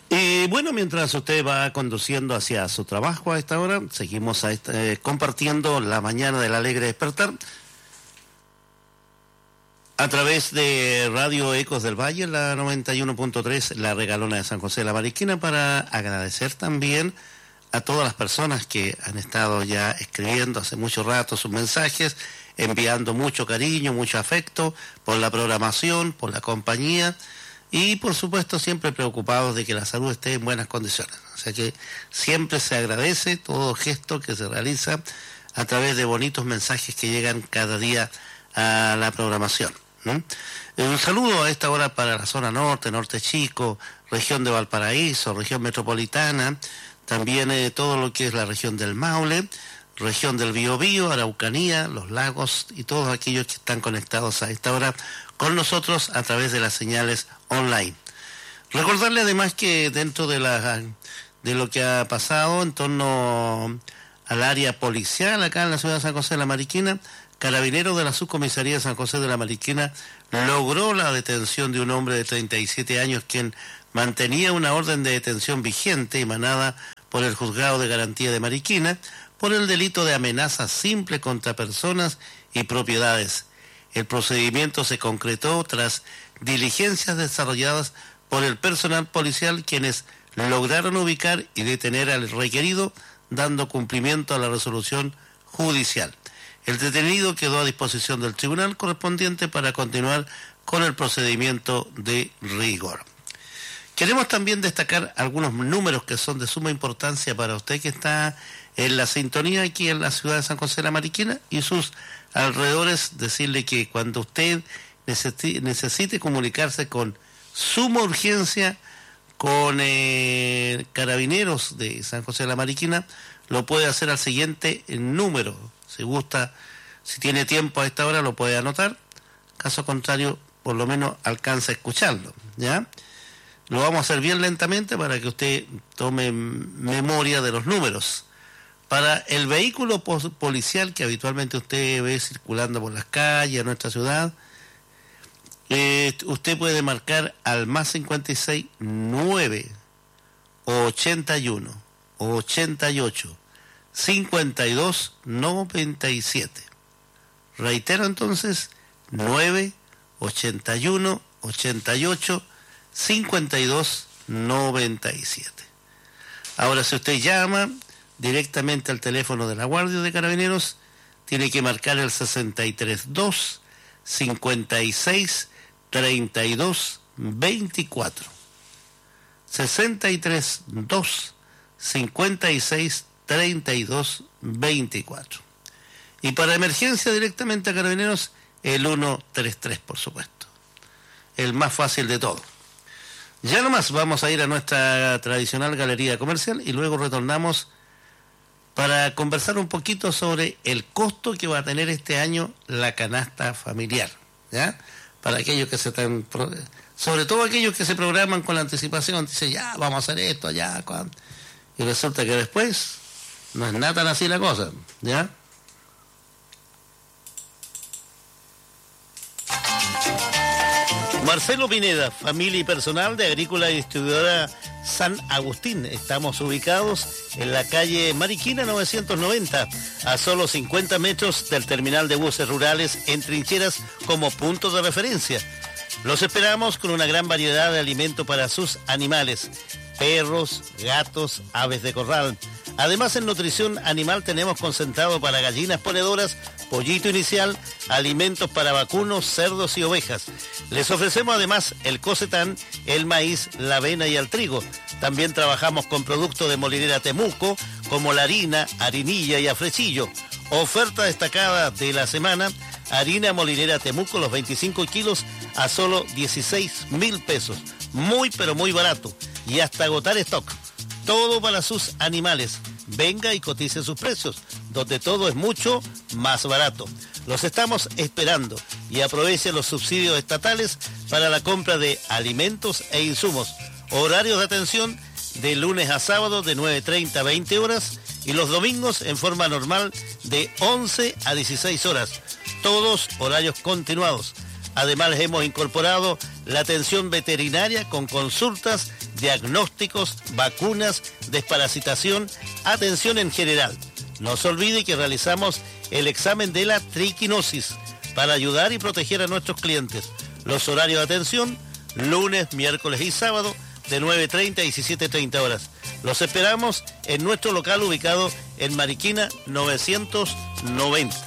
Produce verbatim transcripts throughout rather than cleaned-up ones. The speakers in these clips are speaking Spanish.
Y bueno, mientras usted va conduciendo hacia su trabajo a esta hora, seguimos a esta, eh, compartiendo la mañana del alegre despertar a través de Radio Ecos del Valle, la noventa y uno punto tres, la Regalona de San José de la Mariquina, para agradecer también a todas las personas que han estado ya escribiendo hace mucho rato sus mensajes, enviando mucho cariño, mucho afecto por la programación, por la compañía y por supuesto siempre preocupados de que la salud esté en buenas condiciones. O sea que siempre se agradece todo gesto que se realiza a través de bonitos mensajes que llegan cada día a la programación, ¿no? Un saludo a esta hora para la zona norte, Norte Chico, región de Valparaíso, región metropolitana, también eh, todo lo que es la región del Maule, región del Biobío, Araucanía, los lagos y todos aquellos que están conectados a esta hora con nosotros a través de las señales online. Recordarle además que dentro de, la, de lo que ha pasado en torno al área policial acá en la ciudad de San José de la Mariquina, Carabineros de la Subcomisaría de San José de la Mariquina logró la detención de un hombre de treinta y siete años quien mantenía una orden de detención vigente emanada por el Juzgado de Garantía de Mariquina por el delito de amenaza simple contra personas y propiedades. El procedimiento se concretó tras diligencias desarrolladas por el personal policial, quienes lograron ubicar y detener al requerido, dando cumplimiento a la resolución judicial. El detenido quedó a disposición del tribunal correspondiente para continuar con el procedimiento de rigor. Queremos también destacar algunos números que son de suma importancia para usted que está en la sintonía aquí en la ciudad de San José de la Mariquina y sus alrededores. Decirle que cuando usted necesite comunicarse con suma urgencia con eh, Carabineros de San José de la Mariquina, lo puede hacer al siguiente número. Si gusta, si tiene tiempo a esta hora, lo puede anotar. Caso contrario, por lo menos alcanza a escucharlo, ¿ya? Lo vamos a hacer bien lentamente para que usted tome memoria de los números. Para el vehículo policial que habitualmente usted ve circulando por las calles de nuestra ciudad, eh, usted puede marcar al más cincuenta y seis, nueve, ochenta y uno, ochenta y ocho, cincuenta y dos, noventa y siete. Reitero entonces, nueve, ochenta y uno, ochenta y ocho, cincuenta y dos, noventa y siete. Ahora, si usted llama directamente al teléfono de la Guardia de Carabineros, tiene que marcar el sesenta y tres, dos, cincuenta y seis, treinta y dos, veinticuatro. sesenta y tres, dos, cincuenta y seis, treinta y dos, veinticuatro. Y para emergencia directamente a Carabineros, el ciento treinta y tres, por supuesto. El más fácil de todo. Ya nomás vamos a ir a nuestra tradicional galería comercial y luego retornamos para conversar un poquito sobre el costo que va a tener este año la canasta familiar, ¿ya? Para aquellos que se están, sobre todo aquellos que se programan con la anticipación, dicen, ya, vamos a hacer esto, ya, ¿cuándo? Y resulta que después no es nada tan así la cosa, ¿ya? Marcelo Pineda, familia y personal de Agrícola y Distribuidora San Agustín. Estamos ubicados en la calle Mariquina novecientos noventa, a solo cincuenta metros del terminal de buses rurales, en Trincheras como punto de referencia. Los esperamos con una gran variedad de alimento para sus animales, perros, gatos, aves de corral. Además, en nutrición animal tenemos concentrado para gallinas ponedoras, pollito inicial, alimentos para vacunos, cerdos y ovejas. Les ofrecemos además el cocetán, el maíz, la avena y el trigo. También trabajamos con productos de Molinera Temuco, como la harina, harinilla y afrechillo. Oferta destacada de la semana, harina Molinera Temuco, los veinticinco kilos a solo dieciséis mil pesos. Muy pero muy barato y hasta agotar stock. Todo para sus animales. Venga y cotice sus precios, donde todo es mucho más barato. Los estamos esperando y aproveche los subsidios estatales para la compra de alimentos e insumos. Horarios de atención de lunes a sábado de nueve treinta a veinte horas y los domingos en forma normal de once a dieciséis horas. Todos horarios continuados. Además les hemos incorporado la atención veterinaria con consultas diagnósticos, vacunas, desparasitación, atención en general. No se olvide que realizamos el examen de la triquinosis para ayudar y proteger a nuestros clientes. Los horarios de atención, lunes, miércoles y sábado, de nueve treinta a diecisiete treinta horas. Los esperamos en nuestro local ubicado en Mariquina novecientos noventa.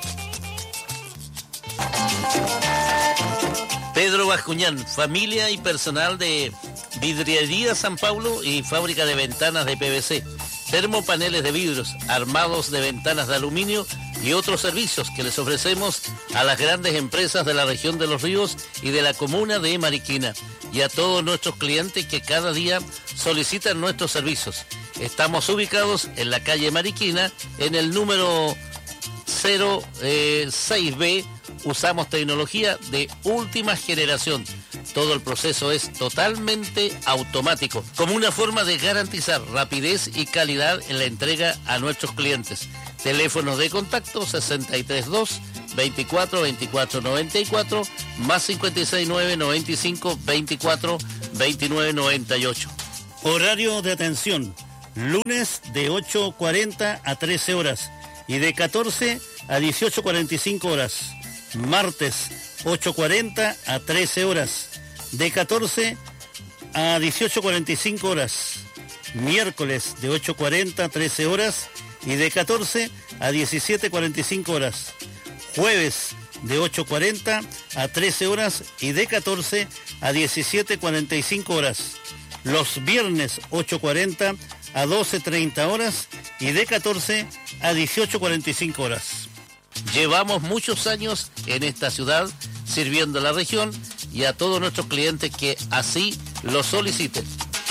Pedro Bascuñán, familia y personal de Vidriería San Paulo y fábrica de ventanas de P V C, termopaneles de vidrios, armados de ventanas de aluminio y otros servicios que les ofrecemos a las grandes empresas de la región de Los Ríos y de la comuna de Mariquina y a todos nuestros clientes que cada día solicitan nuestros servicios. Estamos ubicados en la calle Mariquina, en el número cero seis B. Usamos tecnología de última generación. Todo el proceso es totalmente automático, como una forma de garantizar rapidez y calidad en la entrega a nuestros clientes. Teléfonos de contacto sesenta y tres dos, veinticuatro, veinticuatro, noventa y cuatro, más cincuenta y seis nueve, noventa y cinco, veinticuatro, veintinueve, noventa y ocho. Horario de atención, lunes de ocho cuarenta a trece horas y de catorce a dieciocho cuarenta y cinco horas. Martes ocho cuarenta a trece horas, de catorce a dieciocho cuarenta y cinco horas. Miércoles de ocho cuarenta a trece horas y de catorce a diecisiete cuarenta y cinco horas. Jueves de ocho cuarenta a trece horas y de catorce a diecisiete cuarenta y cinco horas. Los viernes ocho cuarenta a doce treinta horas y de catorce a dieciocho cuarenta y cinco horas. Llevamos muchos años en esta ciudad sirviendo a la región y a todos nuestros clientes que así lo soliciten.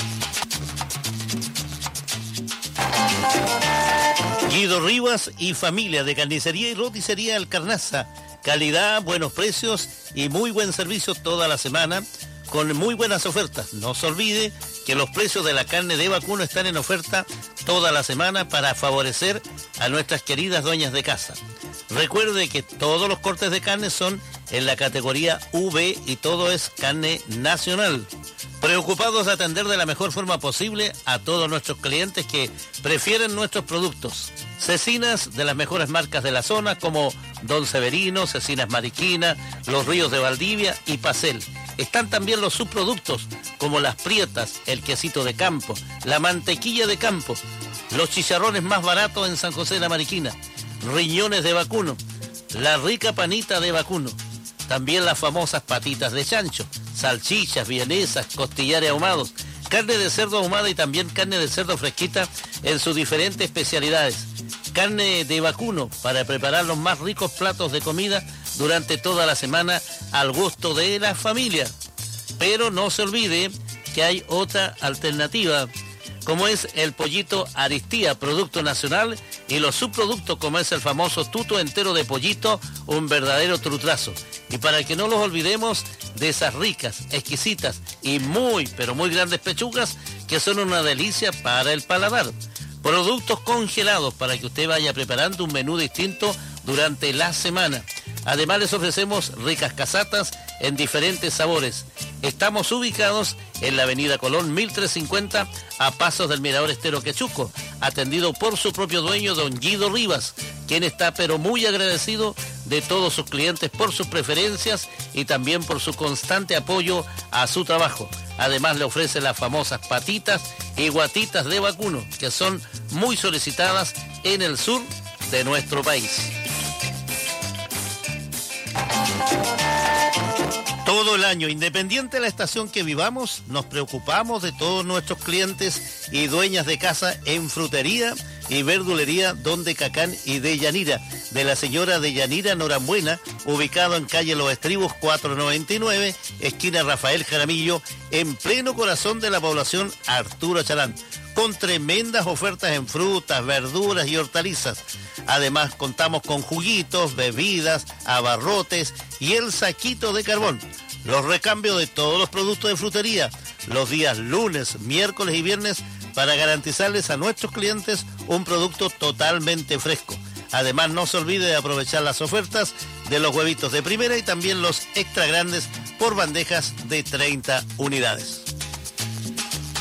Guido Rivas y familia de carnicería y roticería Alcarnaza. Calidad, buenos precios y muy buen servicio toda la semana con muy buenas ofertas. No se olvide que los precios de la carne de vacuno están en oferta toda la semana para favorecer a nuestras queridas dueñas de casa. Recuerde que todos los cortes de carne son en la categoría V y todo es carne nacional. Preocupados de atender de la mejor forma posible a todos nuestros clientes que prefieren nuestros productos. Cecinas de las mejores marcas de la zona como Don Severino, Cecinas Mariquina, Los Ríos de Valdivia y Pacel. Están también los subproductos como las prietas, el quesito de campo, la mantequilla de campo, los chicharrones más baratos en San José de la Mariquina, riñones de vacuno, la rica panita de vacuno, también las famosas patitas de chancho, salchichas, vienesas, costillares ahumados, carne de cerdo ahumada y también carne de cerdo fresquita en sus diferentes especialidades. Carne de vacuno para preparar los más ricos platos de comida durante toda la semana al gusto de la familia. Pero no se olvide que hay otra alternativa, como es el pollito Aristía, producto nacional, y los subproductos como es el famoso tuto entero de pollito, un verdadero trutrazo. Y para que no los olvidemos de esas ricas, exquisitas y muy, pero muy grandes pechugas que son una delicia para el paladar. Productos congelados para que usted vaya preparando un menú distinto durante la semana. Además les ofrecemos ricas casatas en diferentes sabores. Estamos ubicados en la avenida Colón mil trescientos cincuenta a pasos del Mirador Estero Quechuco, atendido por su propio dueño, don Guido Rivas, quien está pero muy agradecido de todos sus clientes por sus preferencias y también por su constante apoyo a su trabajo. Además le ofrece las famosas patitas y guatitas de vacuno, que son muy solicitadas en el sur de nuestro país. Todo el año, independiente de la estación que vivamos, nos preocupamos de todos nuestros clientes y dueñas de casa en frutería y verdulería Don de Cacán y de Yanira, de la señora de Yanira Norambuena, ubicado en calle Los Estribos cuatrocientos noventa y nueve, esquina Rafael Jaramillo, en pleno corazón de la población Arturo Chalán, con tremendas ofertas en frutas, verduras y hortalizas. Además contamos con juguitos, bebidas, abarrotes y el saquito de carbón. Los recambios de todos los productos de frutería los días lunes, miércoles y viernes para garantizarles a nuestros clientes un producto totalmente fresco. Además no se olvide de aprovechar las ofertas de los huevitos de primera y también los extra grandes por bandejas de treinta unidades.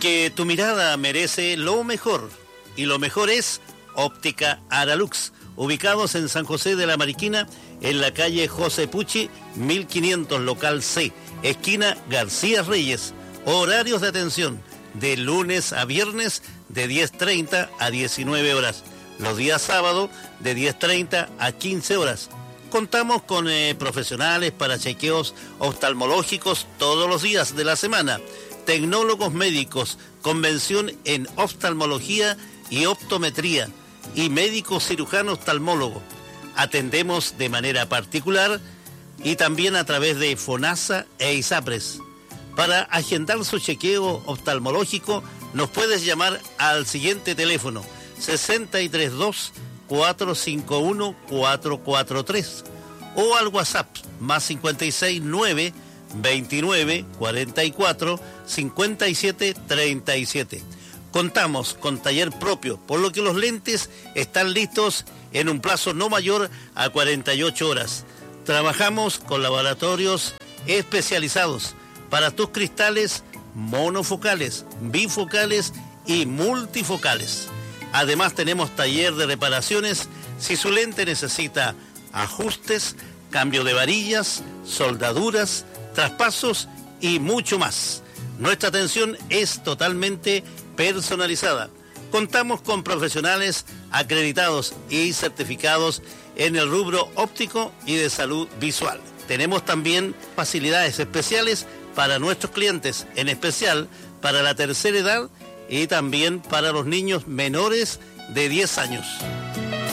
Porque tu mirada merece lo mejor, y lo mejor es Óptica Aralux, ubicados en San José de la Mariquina, en la calle José Pucci, mil quinientos, local C, esquina García Reyes. Horarios de atención, de lunes a viernes, de diez treinta a diecinueve horas. Los días sábados, de diez treinta a quince horas. Contamos con eh, profesionales para chequeos oftalmológicos todos los días de la semana. Tecnólogos médicos, convención en oftalmología y optometría, y médico cirujano oftalmólogo. Atendemos de manera particular y también a través de FONASA e ISAPRES. Para agendar su chequeo oftalmológico, nos puedes llamar al siguiente teléfono: sesenta y tres dos, cuatrocientos cincuenta y uno, cuatrocientos cuarenta y tres, o al WhatsApp más cincuenta y seis nueve, veintinueve, cuarenta y cuatro, cincuenta y siete, treinta y siete. Contamos con taller propio, por lo que los lentes están listos en un plazo no mayor a cuarenta y ocho horas. Trabajamos con laboratorios especializados para tus cristales monofocales, bifocales y multifocales. Además tenemos taller de reparaciones si su lente necesita ajustes, cambio de varillas, soldaduras, traspasos y mucho más. Nuestra atención es totalmente personalizada. Contamos con profesionales acreditados y certificados en el rubro óptico y de salud visual. Tenemos también facilidades especiales para nuestros clientes, en especial para la tercera edad y también para los niños menores de diez años.